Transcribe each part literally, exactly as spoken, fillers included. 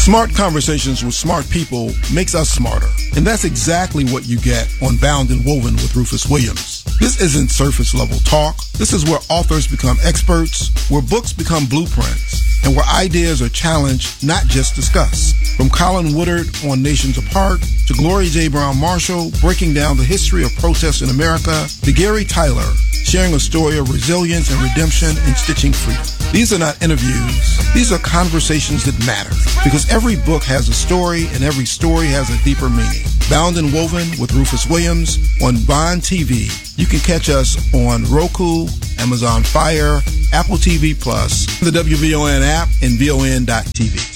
Smart conversations with smart people makes us smarter. And that's exactly what you get on Bound and Woven with Rufus Williams. This isn't surface level talk. This is where authors become experts, where books become blueprints, and where ideas are challenged, not just discussed. From Colin Woodard on Nations Apart, to Gloria J. Brown Marshall breaking down the history of protests in America, to Gary Tyler sharing a story of resilience and redemption and stitching freedom. These are not interviews. These are conversations that matter, because every book has a story and every story has a deeper meaning. Bound and Woven with Rufus Williams on Bond T V. You can catch us on Roku, Amazon Fire, Apple T V Plus, the W V O N app, and V O N dot T V.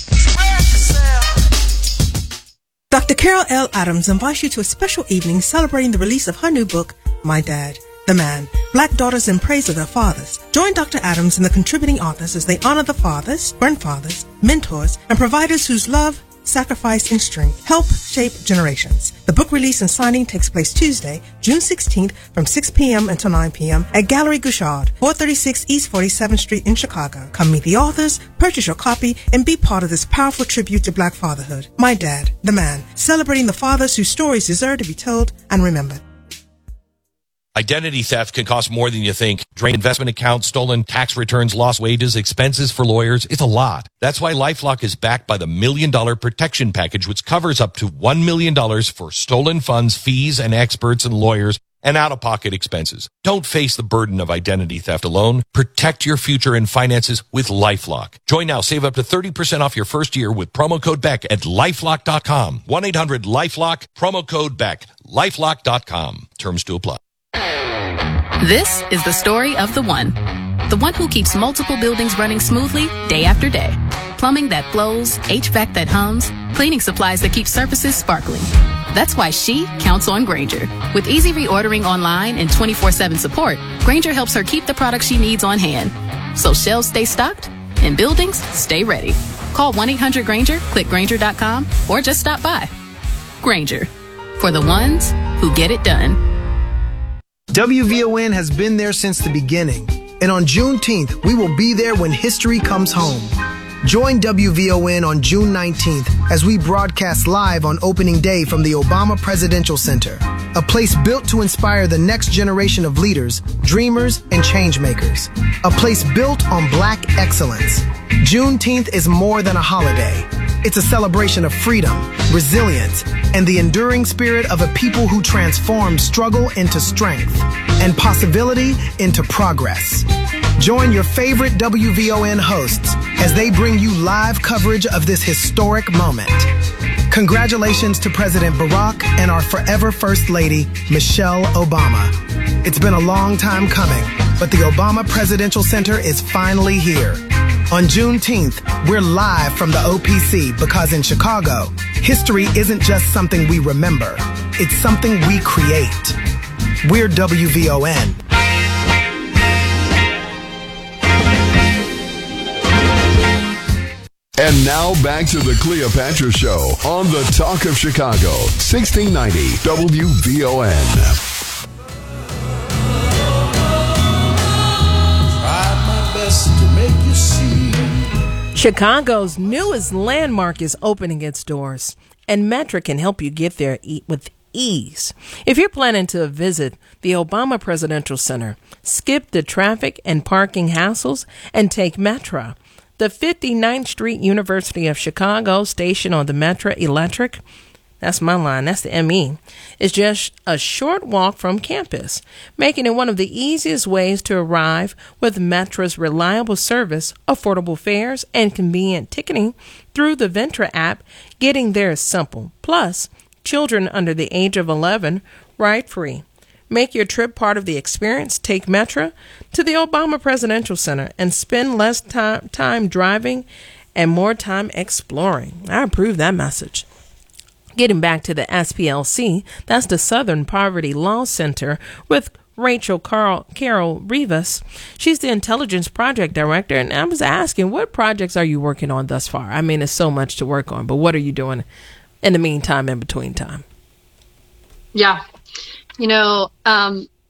Doctor Carol L. Adams invites you to a special evening celebrating the release of her new book, My Dad, the Man, Black Daughters in Praise of Their Fathers. Join Doctor Adams and the contributing authors as they honor the fathers, grandfathers, mentors, and providers whose love, sacrifice, and strength help shape generations. The book release and signing takes place Tuesday, June sixteenth from six p.m. until nine p.m. at Gallery Gouchard, four thirty-six East forty-seventh Street in Chicago. Come meet the authors, purchase your copy, and be part of this powerful tribute to Black fatherhood. My Dad, the Man, celebrating the fathers whose stories deserve to be told and remembered. Identity theft can cost more than you think. Drained investment accounts, stolen tax returns, lost wages, expenses for lawyers. It's a lot. That's why LifeLock is backed by the Million Dollar Protection Package, which covers up to one million dollars for stolen funds, fees, and experts and lawyers, and out-of-pocket expenses. Don't face the burden of identity theft alone. Protect your future and finances with LifeLock. Join now. Save up to thirty percent off your first year with promo code Beck at lifelock dot com. one eight hundred LifeLock, promo code Beck, lifelock dot com. Terms to apply. This is the story of the one. The one who keeps multiple buildings running smoothly day after day. Plumbing that flows, H V A C that hums, cleaning supplies that keep surfaces sparkling. That's why she counts on Grainger. With easy reordering online and twenty-four seven support, Grainger helps her keep the products she needs on hand. So shelves stay stocked and buildings stay ready. Call one eight hundred Grainger, click Grainger dot com, or just stop by. Grainger, for the ones who get it done. W V O N has been there since the beginning, and on Juneteenth, we will be there when history comes home. Join W V O N on June nineteenth as we broadcast live on opening day from the Obama Presidential Center, a place built to inspire the next generation of leaders, dreamers, and changemakers. A place built on Black excellence. Juneteenth is more than a holiday. It's a celebration of freedom, resilience, and the enduring spirit of a people who transform struggle into strength and possibility into progress. Join your favorite W V O N hosts as they bring you live coverage of this historic moment. Congratulations to President Barack and our forever First Lady, Michelle Obama. It's been a long time coming, but the Obama Presidential Center is finally here. On Juneteenth, we're live from the O P C because in Chicago, history isn't just something we remember, it's something we create. We're W V O N. And now back to the Cleopatra Show on the Talk of Chicago, sixteen ninety W V O N. Tried my best to make you see. Chicago's newest landmark is opening its doors, and Metra can help you get there with ease. If you're planning to visit the Obama Presidential Center, skip the traffic and parking hassles and take Metra. The fifty-ninth Street University of Chicago station on the Metra Electric, that's my line, that's the M E, is just a short walk from campus, making it one of the easiest ways to arrive with Metra's reliable service, affordable fares, and convenient ticketing through the Ventra app. Getting there is simple. Plus, children under the age of eleven ride free. Make your trip part of the experience. Take Metra to the Obama Presidential Center and spend less time, time driving and more time exploring. I approve that message. Getting back to the S P L C, that's the Southern Poverty Law Center with Rachel Carl, Carol Rivas. She's the Intelligence Project Director, and I was asking, what projects are you working on thus far? I mean, there's so much to work on, but what are you doing in the meantime, in between time? Yeah. You know, um,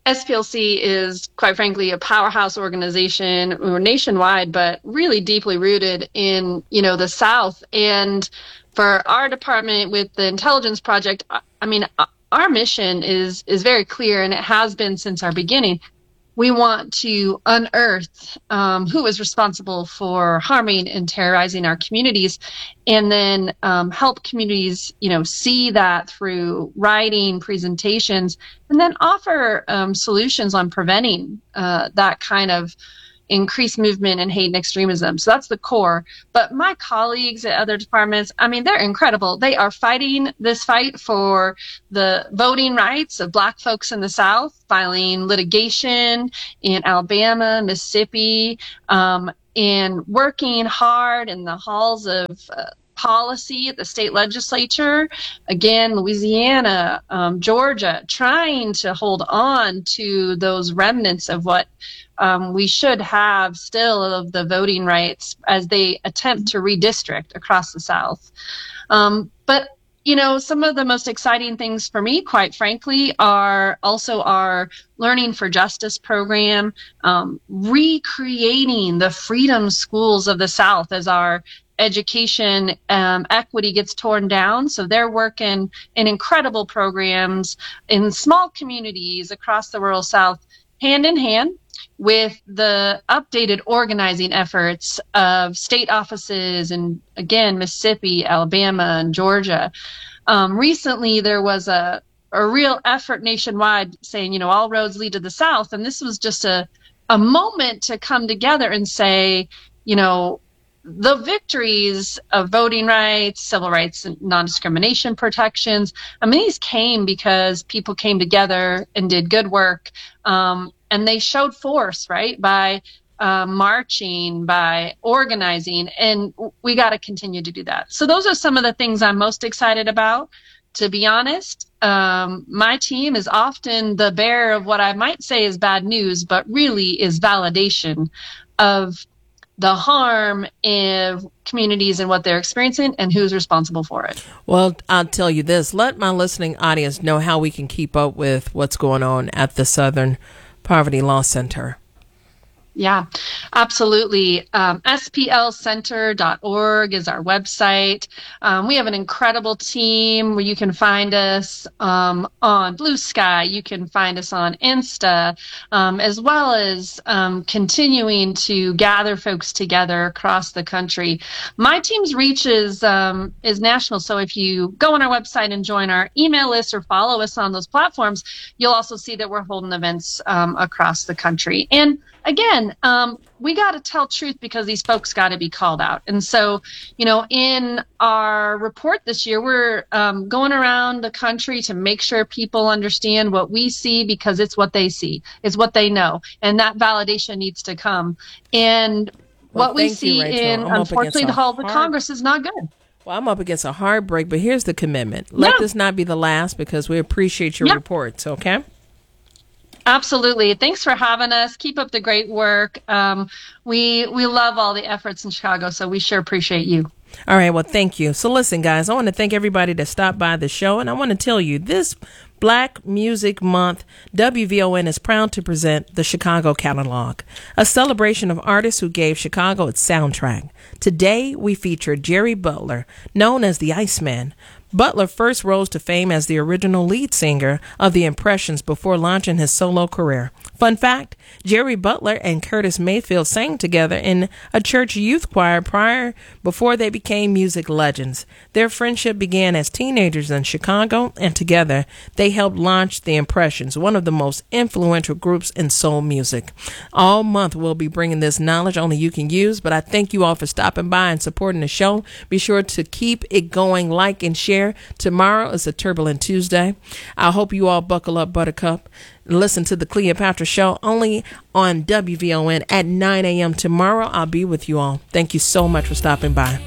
S P L C is, quite frankly, a powerhouse organization. We're nationwide, but really deeply rooted in, you know, the South. And for our department with the Intelligence Project, I mean, our mission is is very clear, and it has been since our beginning. We want to unearth um, who is responsible for harming and terrorizing our communities, and then um, help communities, you know, see that through writing, presentations, and then offer um, solutions on preventing uh, that kind of increased movement and hate and extremism. So that's the core. But my colleagues at other departments, I mean, they're incredible. They are fighting this fight for the voting rights of Black folks in the South, filing litigation in Alabama, Mississippi, um, and working hard in the halls of uh, policy at the state legislature, again, Louisiana, um, Georgia, trying to hold on to those remnants of what um, we should have still of the voting rights as they attempt to redistrict across the South. Um, but, you know, some of the most exciting things for me, quite frankly, are also our Learning for Justice program, um, recreating the freedom schools of the South as our education um, equity gets torn down. So they're working in incredible programs in small communities across the rural South, hand in hand with the updated organizing efforts of state offices in, again, Mississippi, Alabama, and Georgia. Um, recently, there was a, a real effort nationwide saying, you know, all roads lead to the South. And this was just a, a moment to come together and say, you know, the victories of voting rights, civil rights, and non-discrimination protections, I mean, these came because people came together and did good work. Um, and they showed force, right, by uh, marching, by organizing. And we got to continue to do that. So those are some of the things I'm most excited about. To be honest, um, my team is often the bearer of what I might say is bad news, but really is validation of the harm in communities and what they're experiencing and who's responsible for it. Well, I'll tell you this. Let my listening audience know how we can keep up with what's going on at the Southern Poverty Law Center. Yeah, absolutely. Um, S P L center dot org is our website. Um, we have an incredible team where you can find us um, on Blue Sky. You can find us on Insta, um, as well as um, continuing to gather folks together across the country. My team's reach is, um, is national. So if you go on our website and join our email list or follow us on those platforms, you'll also see that we're holding events um, across the country. And again, um, we got to tell truth because these folks got to be called out. And so, you know, in our report this year, we're um, going around the country to make sure people understand what we see because it's what they see, it's what they know. And that validation needs to come. And well, what we see you, in, unfortunately, the halls of Congress is not good. Well, I'm up against a hard break, but here's the commitment. Let yeah. this not be the last because we appreciate your yeah. reports, okay? Absolutely. Thanks for having us. Keep up the great work. Um, we we love all the efforts in Chicago, so we sure appreciate you. All right. Well, thank you. So listen, guys, I want to thank everybody that stopped by the show, and I want to tell you this Black Music Month, W V O N is proud to present the Chicago Catalog, a celebration of artists who gave Chicago its soundtrack. Today, we feature Jerry Butler, known as the Iceman. Butler first rose to fame as the original lead singer of The Impressions before launching his solo career. Fun fact, Jerry Butler and Curtis Mayfield sang together in a church youth choir prior before they became music legends. Their friendship began as teenagers in Chicago, and together they helped launch The Impressions, one of the most influential groups in soul music. All month we'll be bringing this knowledge only you can use, but I thank you all for stopping by and supporting the show. Be sure to keep it going, like and share. Tomorrow is a turbulent Tuesday. I hope you all buckle up, Buttercup, and listen to the Cleopatra Show only on W V O N at nine a.m. tomorrow. I'll be with you all. Thank you so much for stopping by.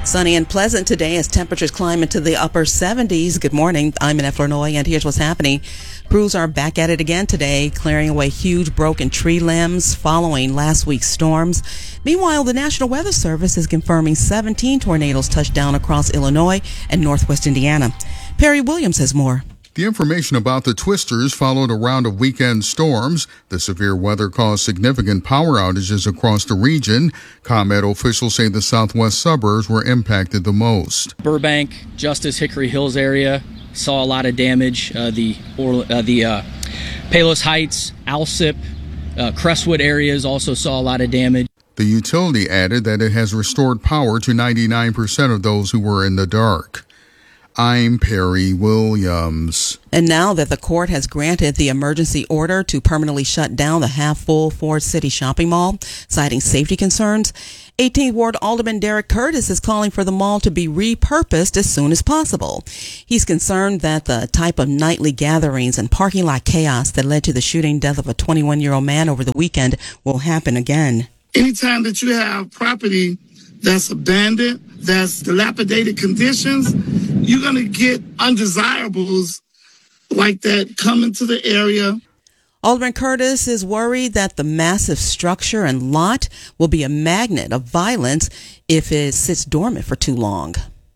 Sunny and pleasant today as temperatures climb into the upper seventies. Good morning. I'm Annette Flournoy, and here's what's happening. Crews are back at it again today, clearing away huge broken tree limbs following last week's storms. Meanwhile, the National Weather Service is confirming seventeen tornadoes touched down across Illinois and northwest Indiana. Perry Williams has more. The information about the twisters followed a round of weekend storms. The severe weather caused significant power outages across the region. ComEd officials say the southwest suburbs were impacted the most. Burbank, Justice, Hickory Hills area saw a lot of damage. Uh, the or, uh, the uh, Palos Heights, Alsip, uh, Crestwood areas also saw a lot of damage. The utility added that it has restored power to ninety-nine percent of those who were in the dark. I'm Perry Williams. And now that the court has granted the emergency order to permanently shut down the half-full Ford City shopping mall, citing safety concerns, eighteenth Ward Alderman Derek Curtis is calling for the mall to be repurposed as soon as possible. He's concerned that the type of nightly gatherings and parking lot chaos that led to the shooting death of a twenty-one-year-old man over the weekend will happen again. Anytime that you have property that's abandoned, that's dilapidated conditions, you're going to get undesirables like that come into the area. Alderman Curtis is worried that the massive structure and lot will be a magnet of violence if it sits dormant for too long.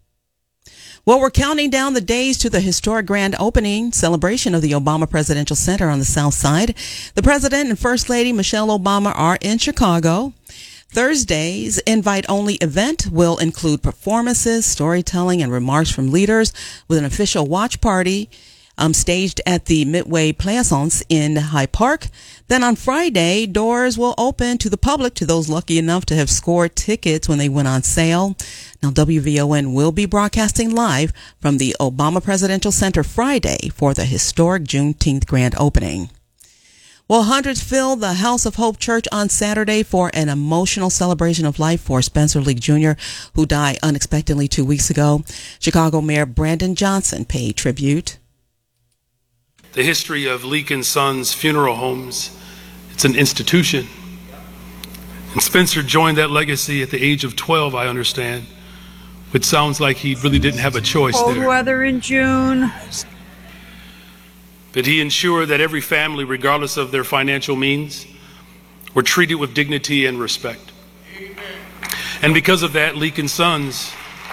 Well, we're counting down the days to the historic grand opening celebration of the Obama Presidential Center on the South Side. The President and First Lady Michelle Obama are in Chicago. Thursday's invite-only event will include performances, storytelling, and remarks from leaders with an official watch party um, staged at the Midway Plaisance in Hyde Park. Then on Friday, doors will open to the public, to those lucky enough to have scored tickets when they went on sale. Now, W V O N will be broadcasting live from the Obama Presidential Center Friday for the historic Juneteenth grand opening. Well, hundreds filled the House of Hope Church on Saturday for an emotional celebration of life for Spencer Leak Junior, who died unexpectedly two weeks ago. Chicago Mayor Brandon Johnson paid tribute. The history of Leak and Sons Funeral Homes, it's an institution. And Spencer joined that legacy at the age of twelve, I understand, which sounds like he really didn't have a choice Cold there. Cold weather in June. But he ensured that every family, regardless of their financial means, were treated with dignity and respect. And because of that, Leak and Sons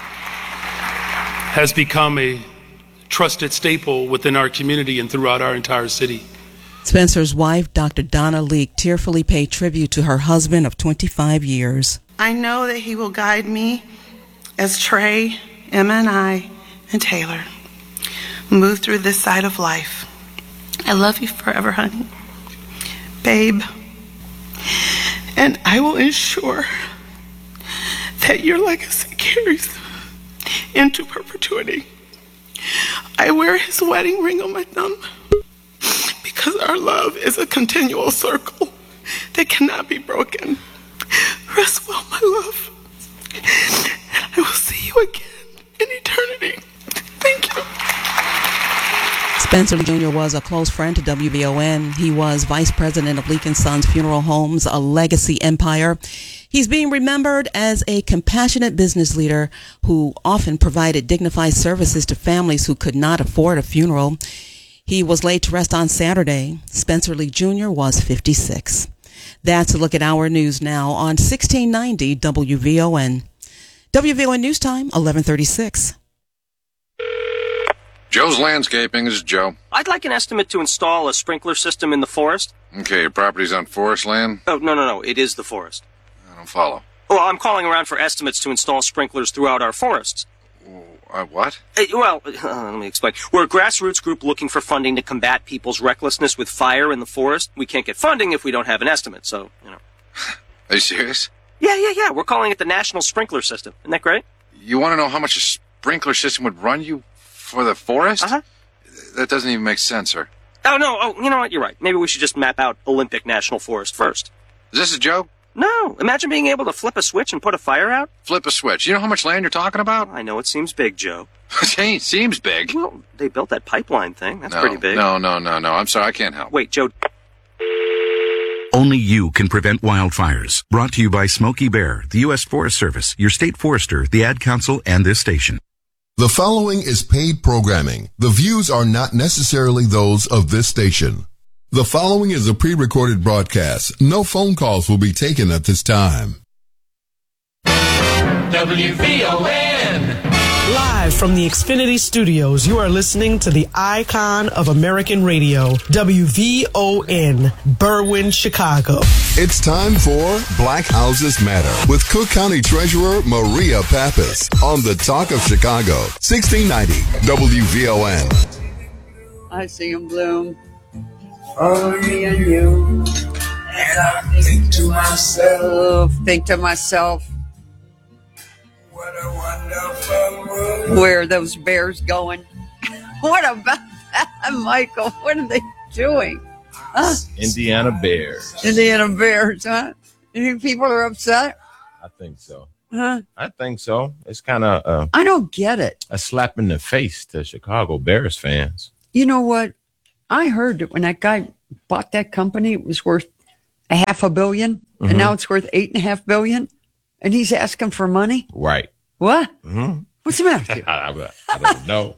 has become a trusted staple within our community and throughout our entire city. Spencer's wife, Doctor Donna Leak, tearfully paid tribute to her husband of twenty-five years. I know that he will guide me as Trey, Emma, and I, and Taylor move through this side of life. I love you forever, honey. Babe. And I will ensure that your legacy carries into perpetuity. I wear his wedding ring on my thumb because our love is a continual circle that cannot be broken. Rest well, my love. I will see you again in eternity. Thank you. Spencer Leak Junior was a close friend to W V O N. He was vice president of Leak and Sons Funeral Homes, a legacy empire. He's being remembered as a compassionate business leader who often provided dignified services to families who could not afford a funeral. He was laid to rest on Saturday. Spencer Leak Junior was fifty-six. That's a look at our news now on sixteen ninety W V O N. W V O N News Time, eleven thirty-six. Joe's Landscaping, this is Joe. I'd like an estimate to install a sprinkler system in the forest. Okay, your property's on forest land? Oh, no, no, no, it is the forest. I don't follow. Well, I'm calling around for estimates to install sprinklers throughout our forests. Uh, what? Uh, well, uh, let me explain. We're a grassroots group looking for funding to combat people's recklessness with fire in the forest. We can't get funding if we don't have an estimate, so, you know. Are you serious? Yeah, yeah, yeah. We're calling it the National Sprinkler System. Isn't that great? You want to know how much a sprinkler system would run you for the forest? Uh-huh. That doesn't even make sense, sir. Oh, no. Oh, you know what? You're right. Maybe we should just map out Olympic National Forest first. Is this a joke? No. Imagine being able to flip a switch and put a fire out. Flip a switch. You know how much land you're talking about? I know it seems big, Joe. It seems big. Well, they built that pipeline thing. That's no, pretty big. No, no, no, no. I'm sorry. I can't help. Wait, Joe. Only you can prevent wildfires. Brought to you by Smokey Bear, the U S Forest Service, your state forester, the Ad Council, and this station. The following is paid programming. The views are not necessarily those of this station. The following is a pre-recorded broadcast. No phone calls will be taken at this time. W V O N. Live from the Xfinity Studios, you are listening to the icon of American radio, W V O N, Berwyn, Chicago. It's time for Black Houses Matter with Cook County Treasurer Maria Pappas on the Talk of Chicago, sixteen ninety W V O N. I see them bloom for me and you, and I think to myself, think to myself, what a wonderful world. Where are those bears going? What about that, Michael? What are they doing? Huh? Indiana Bears. Indiana Bears, huh? You think people are upset? I think so. Huh? I think so. It's kind of uh, I don't get it. a slap in the face to Chicago Bears fans. You know what? I heard that when that guy bought that company, it was worth a half a billion, mm-hmm. and now it's worth eight and a half billion. And he's asking for money? Right. What? Mm-hmm. What's the matter with you? I, I don't know.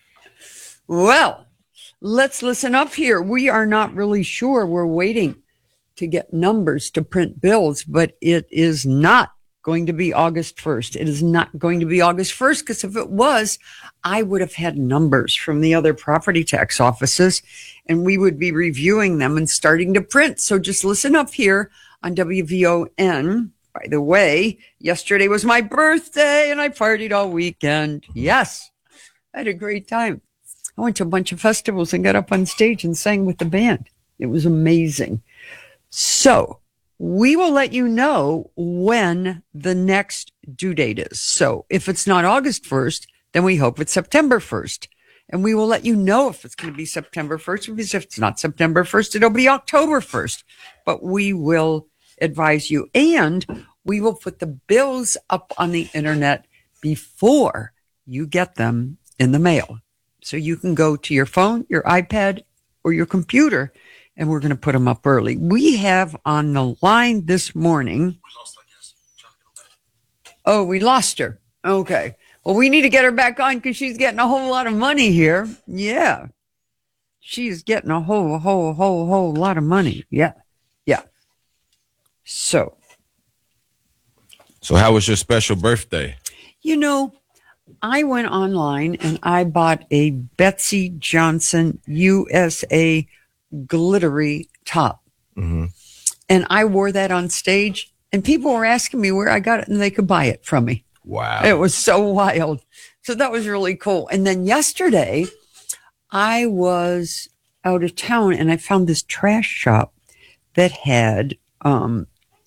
Well, let's listen up here. We are not really sure. We're waiting to get numbers to print bills, but it is not going to be August first. It is not going to be August first, because if it was, I would have had numbers from the other property tax offices, and we would be reviewing them and starting to print. So just listen up here on W V O N. By the way, yesterday was my birthday and I partied all weekend. Yes, I had a great time. I went to a bunch of festivals and got up on stage and sang with the band. It was amazing. So we will let you know when the next due date is. So if it's not August first, then we hope it's September first. And we will let you know if it's going to be September first, because if it's not September first, it'll be October first. But we will advise you, and we will put the bills up on the internet before you get them in the mail. So you can go to your phone, your iPad, or your computer, and we're going to put them up early. We have on the line this morning. Oh, we lost her. Okay. Well, we need to get her back on because she's getting a whole lot of money here. Yeah. She's getting a whole, whole, whole, whole lot of money. Yeah. Yeah. So. So how was your special birthday? You know, I went online and I bought a Betsy Johnson U S A glittery top. Mm-hmm. And I wore that on stage, and people were asking me where I got it and they could buy it from me. Wow. It was so wild. So that was really cool. And then yesterday I was out of town and I found this trash shop that had um,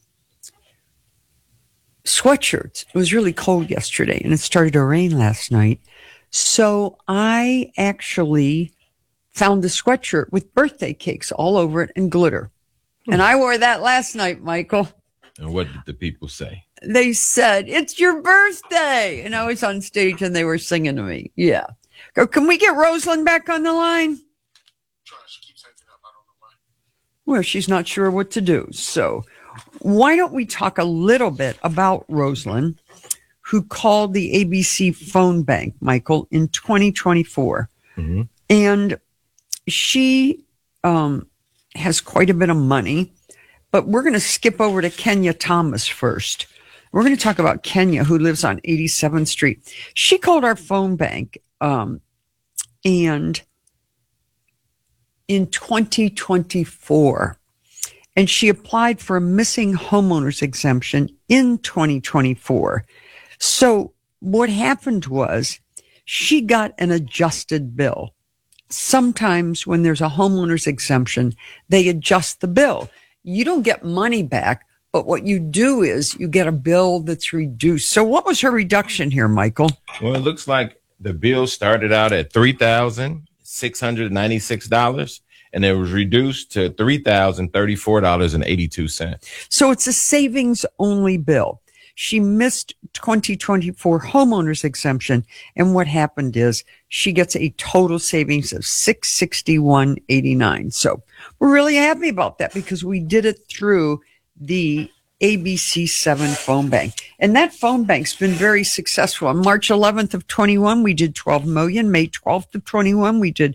sweatshirts. It was really cold yesterday and it started to rain last night. So I actually found a sweatshirt with birthday cakes all over it and glitter. Hmm. And I wore that last night, Michael. And what did the people say? They said, "It's your birthday." And I was on stage and they were singing to me. Yeah. Can we get Rosalind back on the line? Well, she's not sure what to do. So why don't we talk a little bit about Rosalind, who called the A B C phone bank, Michael, in twenty twenty-four. Mm-hmm. And she um, has quite a bit of money. But we're going to skip over to Kenya Thomas first. We're going to talk about Kenya, who lives on eighty-seventh Street. She called our phone bank um, and in twenty twenty-four, and she applied for a missing homeowners exemption in twenty twenty-four. So what happened was she got an adjusted bill. Sometimes when there's a homeowners exemption, they adjust the bill. You don't get money back, but what you do is you get a bill that's reduced. So what was her reduction here, Michael? Well, it looks like the bill started out at three thousand six hundred ninety-six dollars, and it was reduced to three thousand thirty-four dollars and eighty-two cents. So it's a savings only bill. She missed twenty twenty-four homeowners exemption. And what happened is she gets a total savings of six hundred sixty-one dollars and eighty-nine cents. So we're really happy about that because we did it through the A B C seven phone bank. And that phone bank's been very successful. On March eleventh of twenty-one, we did twelve million. May twelfth of twenty-one, we did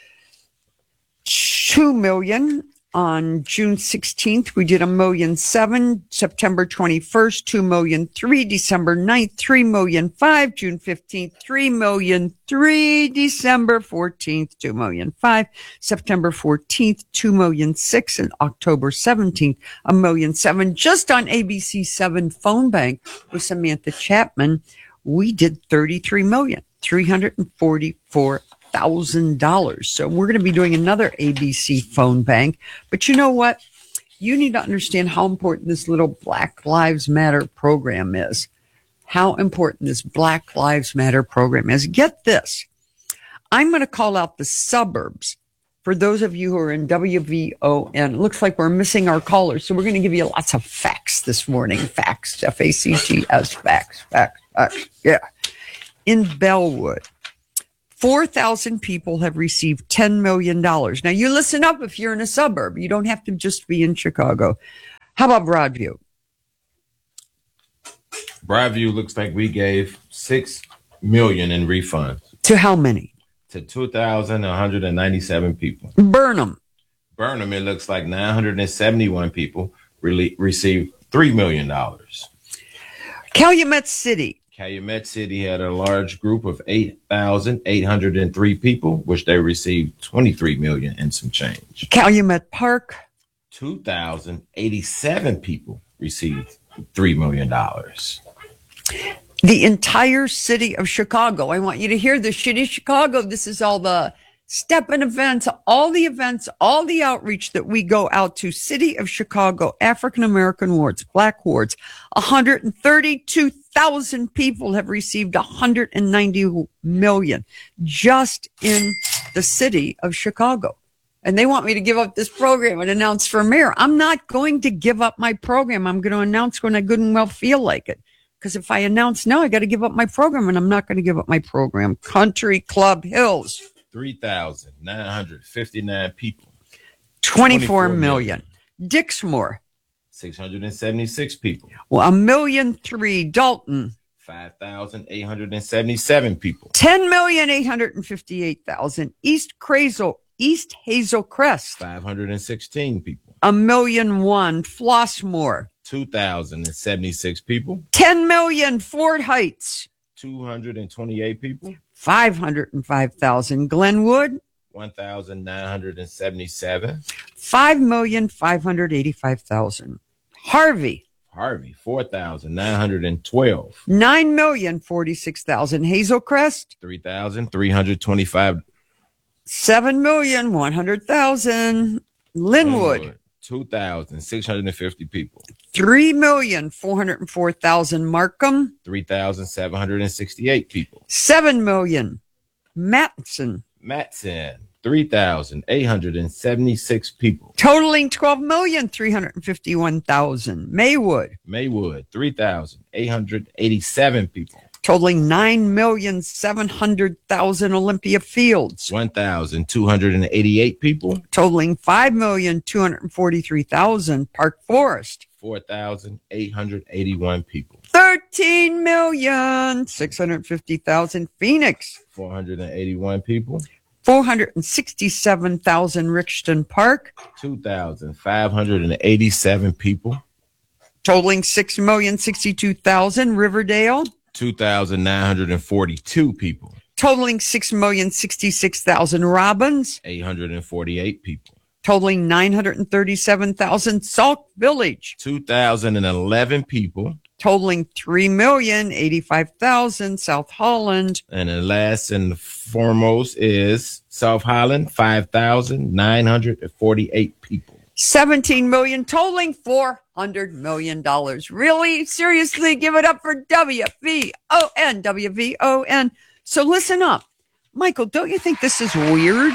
two million. On June sixteenth, we did a million seven. September twenty-first, two million three. December ninth, three million five. June fifteenth, three million three. December fourteenth, two million five. September fourteenth, two million six. And October seventeenth, a million seven. Just on A B C seven phone bank with Samantha Chapman, we did thirty-three million three hundred forty-four thousand dollars. So we're going to be doing another A B C phone bank. But you know what? You need to understand how important this little Black Lives Matter program is. How important this Black Lives Matter program is. Get this. I'm going to call out the suburbs for those of you who are in W V O N. It looks like we're missing our callers, so we're going to give you lots of facts this morning. Facts, F A C T S, facts, facts, facts. Yeah. In Bellwood, four thousand people have received ten million dollars. Now, you listen up if you're in a suburb. You don't have to just be in Chicago. How about Broadview? Broadview looks like we gave six million dollars in refunds. To how many? To two thousand one hundred ninety-seven people. Burnham. Burnham, it looks like nine hundred seventy-one people really received three million dollars. Calumet City. Calumet City had a large group of eight thousand eight hundred three people, which they received twenty-three million dollars and some change. Calumet Park. two thousand eighty-seven people received three million dollars. The entire city of Chicago. I want you to hear the city of Chicago. This is all the step-in events, all the events, all the outreach that we go out to. City of Chicago, African-American wards, Black wards. one hundred thirty-two thousand people have received one hundred ninety million just in the city of Chicago. And they want me to give up this program and announce for mayor. I'm not going to give up my program. I'm going to announce when I good and well feel like it. Because if I announce now, I got to give up my program, and I'm not going to give up my program. Country Club Hills. three thousand nine hundred fifty-nine people. twenty-four million. Dixmoor. six hundred seventy-six people. Well, a million three. Dalton. five thousand eight hundred seventy-seven people. ten million eight hundred fifty-eight thousand. East Crazel, East Hazel Crest. five hundred sixteen people. A million one. Flossmoor. two thousand seventy-six people. ten million. Fort Heights. two hundred twenty-eight people. five hundred five thousand. Glenwood. one thousand nine hundred seventy-seven. five million five hundred eighty-five thousand. Harvey. Harvey, four thousand nine hundred twelve. nine million forty-six thousand. Hazel Crest. three thousand three hundred twenty-five. seven million one hundred thousand. Linwood. Linwood, two thousand six hundred fifty people. three million four hundred four thousand. Markham. three thousand seven hundred sixty-eight people. seven million. Matson. Matson, three thousand eight hundred seventy-six people. Totaling twelve million three hundred fifty-one thousand. Maywood. Maywood, three thousand eight hundred eighty-seven people. Totaling nine million seven hundred thousand. Olympia Fields. one thousand two hundred eighty-eight people. Totaling five million two hundred forty-three thousand. Park Forest. four thousand eight hundred eighty-one people. thirteen million six hundred fifty thousand. Phoenix. four hundred eighty-one people. four hundred sixty-seven thousand. Rixton Park. two thousand five hundred eighty-seven people. Totaling six million sixty-two thousand. Riverdale. two thousand nine hundred forty-two people. Totaling six million sixty-six thousand. Robbins. eight hundred forty-eight people. Totaling nine hundred thirty-seven thousand. Sauk Village. two thousand eleven people. Totaling three million eighty-five thousand. South Holland. And the last and foremost is South Holland, five thousand nine hundred forty-eight people. seventeen million, totaling four hundred million dollars. Really? Seriously? Give it up for W V O N. W V O N. So listen up. Michael, don't you think this is weird?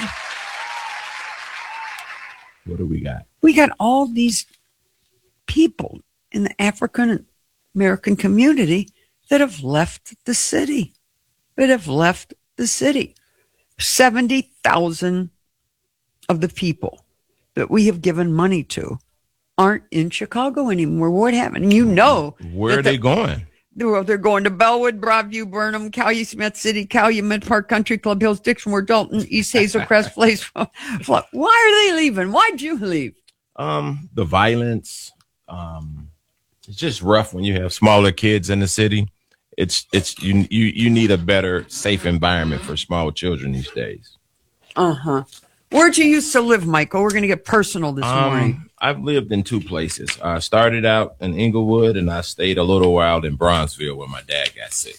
What do we got? We got all these people in the African American community that have left the city, that have left the city. seventy thousand of the people that we have given money to aren't in Chicago anymore. What happened? You know. Where are they going? They're, they're going to Bellwood, Broadview, Burnham, Calumet City, Calumet Park, Country Club Hills, Dixmoor, Dalton, East Hazel Crest Place. Why are they leaving? Why'd you leave? Um, the violence. Um, it's just rough when you have smaller kids in the city. It's it's you you you need a better, safe environment for small children these days. Uh-huh. Where'd you used to live, Michael? We're going to get personal this Um, morning. I've lived in two places. I started out in Inglewood, and I stayed a little while in Bronzeville where my dad got sick.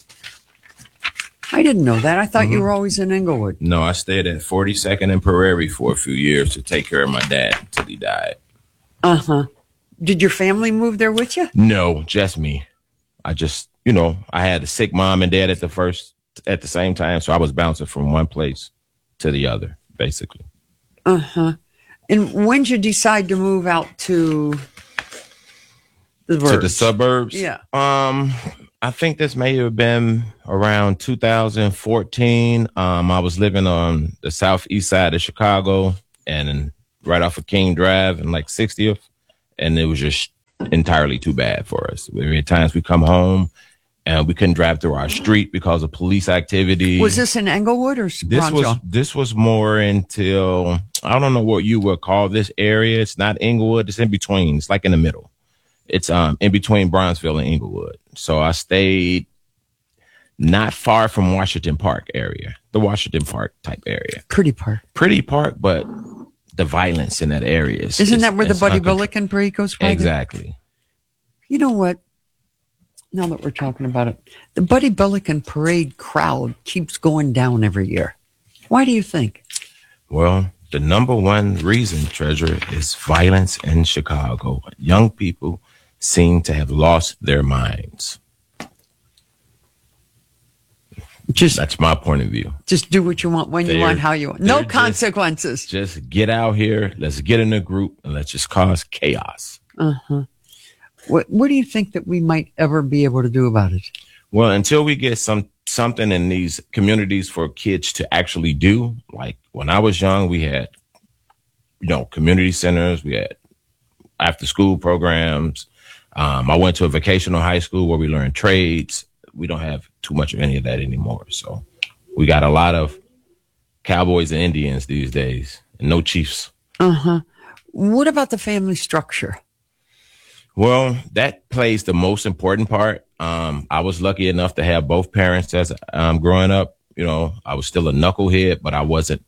I didn't know that. I thought Mm-hmm. you were always in Inglewood. No, I stayed at forty-second and Prairie for a few years to take care of my dad until he died. Uh-huh. Did your family move there with you? No, just me. I just, you know, I had a sick mom and dad at the first, at the same time, so I was bouncing from one place to the other, basically. Uh-huh. And when did you decide to move out to the To burbs? the suburbs? Yeah. Um, I think this may have been around two thousand fourteen. Um, I was living on the southeast side of Chicago and right off of King Drive and like sixtieth. And it was just entirely too bad for us. There were times we come home and we couldn't drive through our street because of police activity. Was this in Englewood or This Bronzeville? was this was more until I don't know what you would call this area. It's not Inglewood. It's in between. It's like in the middle. It's um in between Bronzeville and Inglewood. So I stayed not far from Washington Park area, the Washington Park type area. Pretty Park. Pretty Park, but the violence in that area is. Isn't is- that where the is Buddy uncontrol- Billiken parade goes by? Exactly. You know what? Now that we're talking about it, the Buddy Billiken parade crowd keeps going down every year. Why do you think? Well, the number one reason, Treasure, is violence in Chicago. Young people seem to have lost their minds. Just that's my point of view. Just do what you want, when you They're- want, how you want. No they're just- consequences. Just get out here. Let's get in a group and let's just cause chaos. Uh-huh. What What do you think that we might ever be able to do about it? Well, until we get some something in these communities for kids to actually do, like when I was young, we had, you know, community centers, we had after school programs. Um, I went to a vocational high school where we learned trades. We don't have too much of any of that anymore. So we got a lot of cowboys and Indians these days and no chiefs. Uh-huh. What about the family structure? Well, that plays the most important part. Um, I was lucky enough to have both parents as um, growing up. You know, I was still a knucklehead, but I wasn't.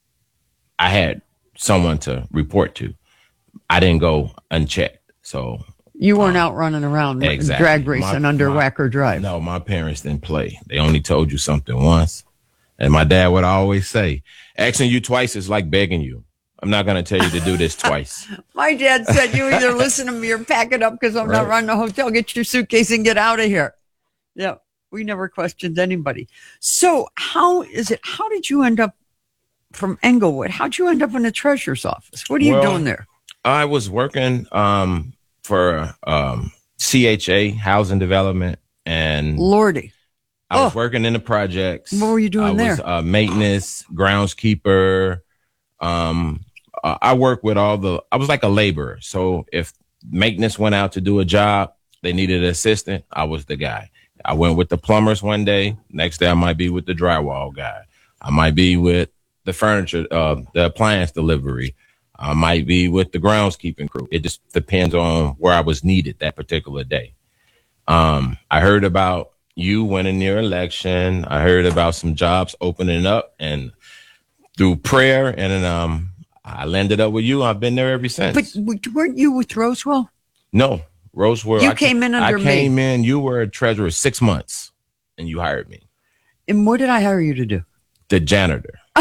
I had someone to report to. I didn't go unchecked. So You weren't out running around exactly. drag racing My- under my- Wacker Drive. No, my parents didn't play. They only told you something once. And my dad would always say, asking you twice is like begging you. I'm not going to tell you to do this twice. My dad said, you either listen to me or pack it up because I'm not Right. running a hotel. Get your suitcase and get out of here. Yeah, we never questioned anybody. So how is it? How did you end up from Englewood? How'd you end up in the treasurer's office? What are you Well, doing there? I was working um, for um, C H A, Housing Development, and Lordy. I was working in the projects. What were you doing I was, there? Uh, maintenance, groundskeeper. Um, uh, I worked with all the, I was like a laborer. So if maintenance went out to do a job, they needed an assistant, I was the guy. I went with the plumbers one day. Next day, I might be with the drywall guy. I might be with the furniture, uh, the appliance delivery. I might be with the groundskeeping crew. It just depends on where I was needed that particular day. Um, I heard about you winning your election. I heard about some jobs opening up, and through prayer, and then um, I landed up with you. I've been there ever since. But w- weren't you with Rosewell? No, Rosewell. You I came in under I me. came in. You were a treasurer six months, and you hired me, And what did I hire you to do? the janitor. You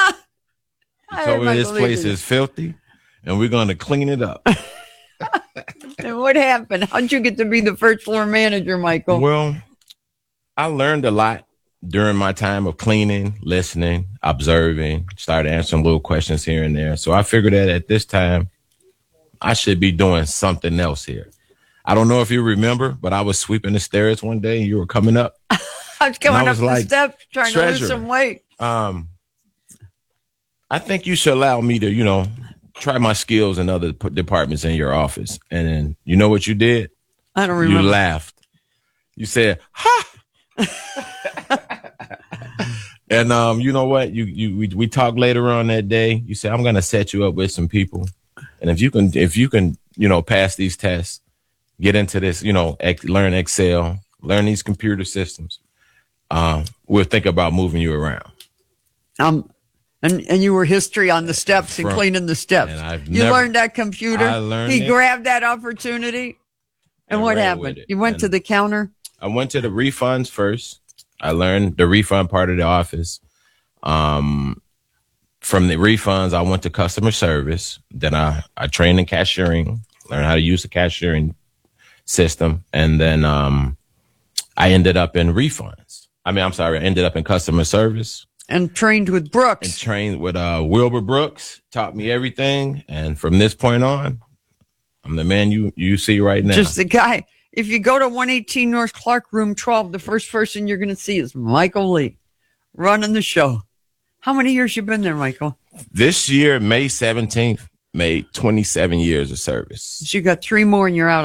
I told me might this believe place it. is filthy, and we're going to clean it up. And what happened? How'd you get to be the first floor manager, Michael? Well, I learned a lot during my time of cleaning, listening, observing, started answering little questions here and there. So I figured that at this time, I should be doing something else here. I don't know if you remember, but I was sweeping the stairs one day and you were coming up. I was coming I up was the like, steps trying "Treasurer, to lose some weight. Um, I think you should allow me to, you know, try my skills in other p- departments in your office." And then you know what you did? I don't remember. You laughed. You said, "Ha!" And um, you know what? You you we, we talked later on that day. You said, "I'm gonna set you up with some people, and if you can if you can you know pass these tests, get into this, you know, ex- learn Excel, learn these computer systems, um, we'll think about moving you around." Um, and and you were history on the steps and From- cleaning the steps. and I've you never- learned that computer. I learned he it. grabbed that opportunity. And, And what ran happened? with it. You went And- to the counter. I went to the refunds first. I learned the refund part of the office. Um, from the refunds, I went to customer service. Then I, I trained in cashiering, learned how to use the cashiering system. And then um, I ended up in refunds. I mean, I'm sorry, I ended up in customer service. And trained with Brooks. And trained with uh, Wilbur Brooks, taught me everything. And from this point on, I'm the man you, you see right now. Just the guy. If you go to one eighteen North Clark, room twelve, the first person you're going to see is Michael Lee running the show. How many years you been there, Michael? This year, May seventeenth, made twenty-seven years of service. So you got three more and you're out.